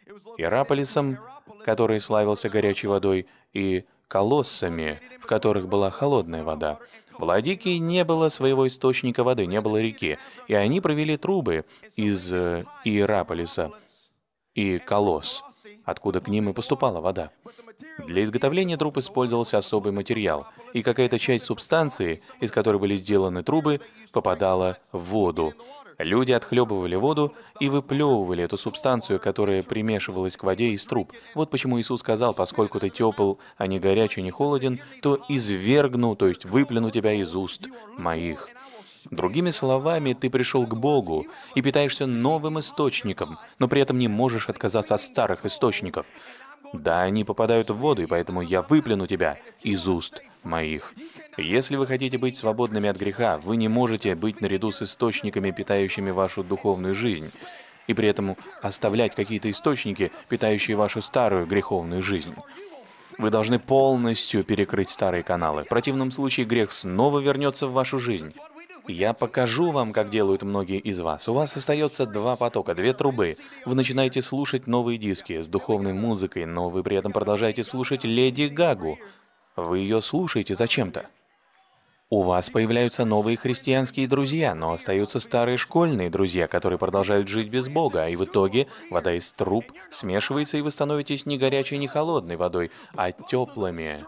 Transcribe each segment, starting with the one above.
Иераполисом, который славился горячей водой, и колоссами, в которых была холодная вода. В Ладикии не было своего источника воды, не было реки, и они провели трубы из Иераполиса и Колосс, откуда к ним и поступала вода. Для изготовления труб использовался особый материал, и какая-то часть субстанции, из которой были сделаны трубы, попадала в воду. Люди отхлебывали воду и выплевывали эту субстанцию, которая примешивалась к воде из труб. Вот почему Иисус сказал: «Поскольку ты тепл, а не горячий, не холоден, то извергну, то есть выплюну тебя из уст моих». Другими словами, ты пришел к Богу и питаешься новым источником, но при этом не можешь отказаться от старых источников. Да, они попадают в воду, и поэтому я выплюну тебя из уст моих. Если вы хотите быть свободными от греха, вы не можете быть наряду с источниками, питающими вашу духовную жизнь, и при этом оставлять какие-то источники, питающие вашу старую греховную жизнь. Вы должны полностью перекрыть старые каналы. В противном случае грех снова вернется в вашу жизнь. Я покажу вам, как делают многие из вас. У вас остается два потока, две трубы. Вы начинаете слушать новые диски с духовной музыкой, но вы при этом продолжаете слушать Леди Гагу. Вы ее слушаете зачем-то. У вас появляются новые христианские друзья, но остаются старые школьные друзья, которые продолжают жить без Бога, и в итоге вода из труб смешивается, и вы становитесь не горячей, не холодной водой, а теплыми.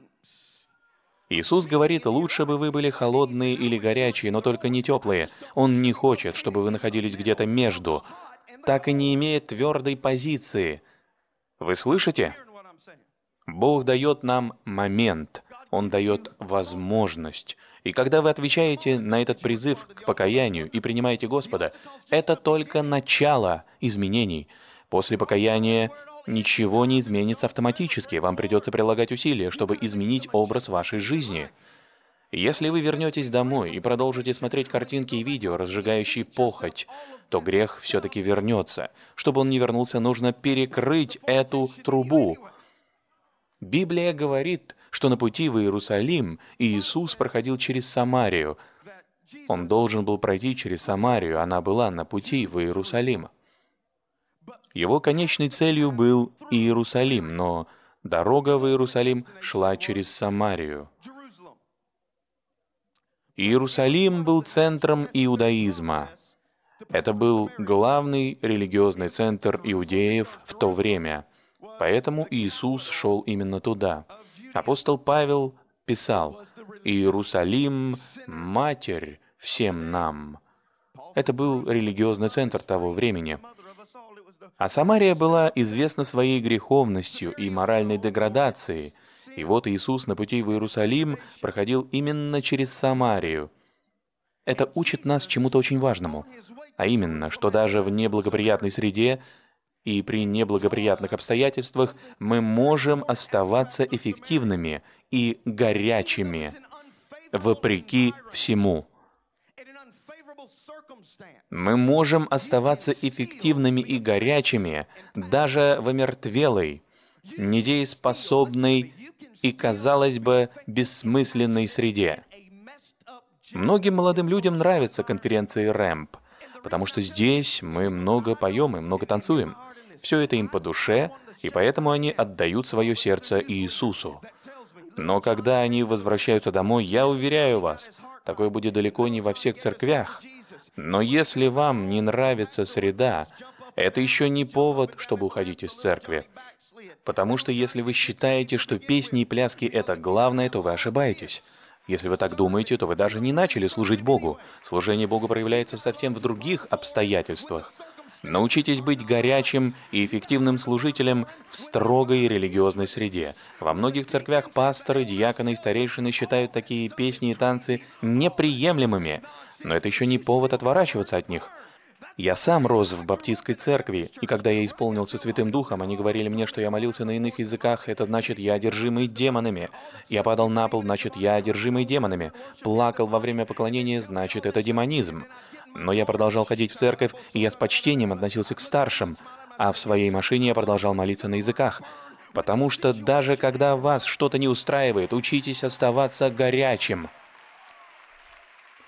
Иисус говорит: лучше бы вы были холодные или горячие, но только не теплые. Он не хочет, чтобы вы находились где-то между, так и не имея твердой позиции. Вы слышите? Бог дает нам момент, Он дает возможность. И когда вы отвечаете на этот призыв к покаянию и принимаете Господа, это только начало изменений. После покаяния ничего не изменится автоматически, вам придется прилагать усилия, чтобы изменить образ вашей жизни. Если вы вернетесь домой и продолжите смотреть картинки и видео, разжигающие похоть, то грех все-таки вернется. Чтобы он не вернулся, нужно перекрыть эту трубу. Библия говорит, что на пути в Иерусалим Иисус проходил через Самарию. Он должен был пройти через Самарию, она была на пути в Иерусалим. Его конечной целью был Иерусалим, но дорога в Иерусалим шла через Самарию. Иерусалим был центром иудаизма. Это был главный религиозный центр иудеев в то время. Поэтому Иисус шел именно туда. Апостол Павел писал: «Иерусалим – Матерь всем нам». Это был религиозный центр того времени. А Самария была известна своей греховностью и моральной деградацией. И вот Иисус на пути в Иерусалим проходил именно через Самарию. Это учит нас чему-то очень важному. А именно, что даже в неблагоприятной среде и при неблагоприятных обстоятельствах мы можем оставаться эффективными и горячими, вопреки всему. Мы можем оставаться эффективными и горячими даже в омертвелой, недееспособной и, казалось бы, бессмысленной среде. Многим молодым людям нравятся конференции Рэмп, потому что здесь мы много поем и много танцуем. Все это им по душе, и поэтому они отдают свое сердце Иисусу. Но когда они возвращаются домой, я уверяю вас, такое будет далеко не во всех церквях. Но если вам не нравится среда, это еще не повод, чтобы уходить из церкви. Потому что если вы считаете, что песни и пляски — это главное, то вы ошибаетесь. Если вы так думаете, то вы даже не начали служить Богу. Служение Богу проявляется совсем в других обстоятельствах. Научитесь быть горячим и эффективным служителем в строгой религиозной среде. Во многих церквях пасторы, диаконы и старейшины считают такие песни и танцы неприемлемыми, но это еще не повод отворачиваться от них. Я сам рос в баптистской церкви, и когда я исполнился Святым Духом, они говорили мне, что я молился на иных языках, это значит, я одержимый демонами. Я падал на пол, значит, я одержимый демонами. Плакал во время поклонения, значит, это демонизм. Но я продолжал ходить в церковь, и я с почтением относился к старшим, а в своей машине я продолжал молиться на языках. Потому что даже когда вас что-то не устраивает, учитесь оставаться горячим.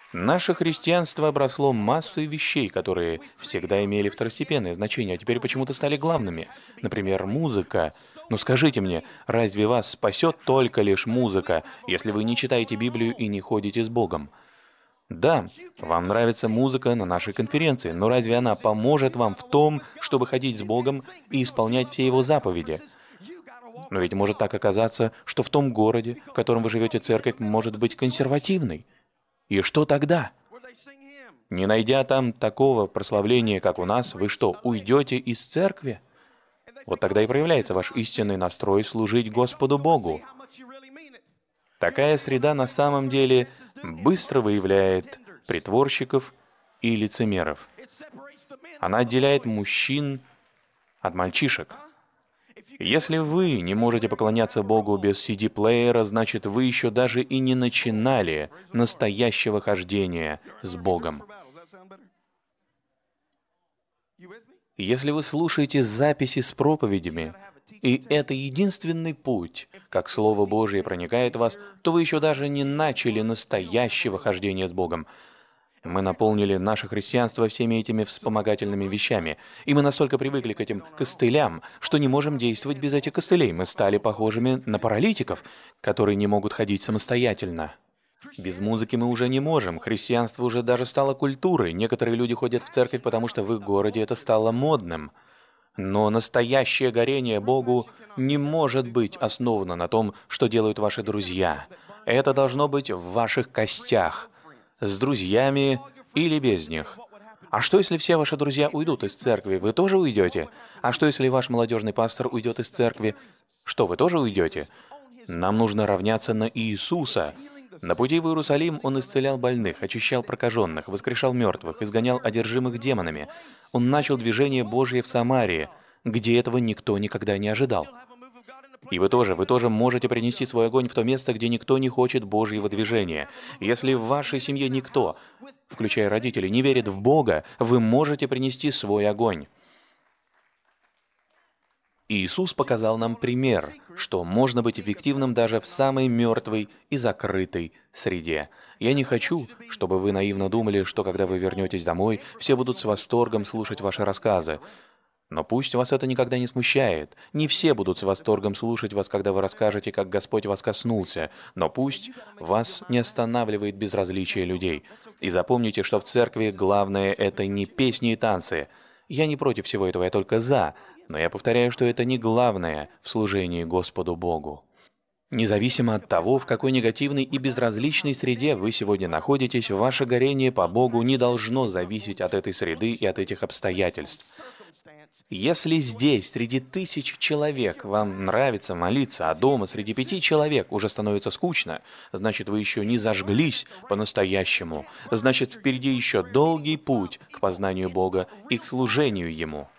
Наше христианство обросло массой вещей, которые всегда имели второстепенное значение, а теперь почему-то стали главными. Например, музыка. Ну скажите мне, разве вас спасет только лишь музыка, если вы не читаете Библию и не ходите с Богом? Да, вам нравится музыка на нашей конференции, но разве она поможет вам в том, чтобы ходить с Богом и исполнять все Его заповеди? Но ведь может так оказаться, что в том городе, в котором вы живете, церковь может быть консервативной. И что тогда? Не найдя там такого прославления, как у нас, вы что, уйдете из церкви? Вот тогда и проявляется ваш истинный настрой служить Господу Богу. Такая среда на самом деле быстро выявляет притворщиков и лицемеров. Она отделяет мужчин от мальчишек. Если вы не можете поклоняться Богу без CD-плеера, значит, вы еще даже и не начинали настоящего хождения с Богом. Если вы слушаете записи с проповедями, и это единственный путь, как Слово Божие проникает в вас, то вы еще даже не начали настоящего хождения с Богом. Мы наполнили наше христианство всеми этими вспомогательными вещами, и мы настолько привыкли к этим костылям, что не можем действовать без этих костылей. Мы стали похожими на паралитиков, которые не могут ходить самостоятельно. Без музыки мы уже не можем. Христианство уже даже стало культурой. Некоторые люди ходят в церковь, потому что в их городе это стало модным. Но настоящее горение Богу не может быть основано на том, что делают ваши друзья. Это должно быть в ваших костях, с друзьями или без них. А что, если все ваши друзья уйдут из церкви? Вы тоже уйдете? А что, если ваш молодежный пастор уйдет из церкви? Что, вы тоже уйдете? Нам нужно равняться на Иисуса. На пути в Иерусалим Он исцелял больных, очищал прокаженных, воскрешал мертвых, изгонял одержимых демонами. Он начал движение Божье в Самарии, где этого никто никогда не ожидал. И вы тоже можете принести свой огонь в то место, где никто не хочет Божьего движения. Если в вашей семье никто, включая родителей, не верит в Бога, вы можете принести свой огонь. Иисус показал нам пример, что можно быть эффективным даже в самой мертвой и закрытой среде. Я не хочу, чтобы вы наивно думали, что когда вы вернетесь домой, все будут с восторгом слушать ваши рассказы. Но пусть вас это никогда не смущает. Не все будут с восторгом слушать вас, когда вы расскажете, как Господь вас коснулся. Но пусть вас не останавливает безразличие людей. И запомните, что в церкви главное — это не песни и танцы. Я не против всего этого, я только за. Но я повторяю, что это не главное в служении Господу Богу. Независимо от того, в какой негативной и безразличной среде вы сегодня находитесь, ваше горение по Богу не должно зависеть от этой среды и от этих обстоятельств. Если здесь, среди тысяч человек, вам нравится молиться, а дома среди 5 человек уже становится скучно, значит, вы еще не зажглись по-настоящему. Значит, впереди еще долгий путь к познанию Бога и к служению Ему.